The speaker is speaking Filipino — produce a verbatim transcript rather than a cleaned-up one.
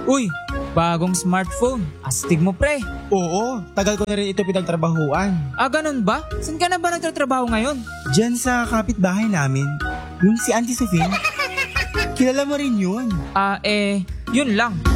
Uy, bagong smartphone. Astig mo pre. Oo, tagal ko na rin ito pinagtrabahuan. Ah, ganun ba? Saan ka na ba nagtatrabaho ngayon? Diyan sa kapitbahay namin, yung si Auntie Sofie. Kilala mo rin yun. Ah, eh, yun lang.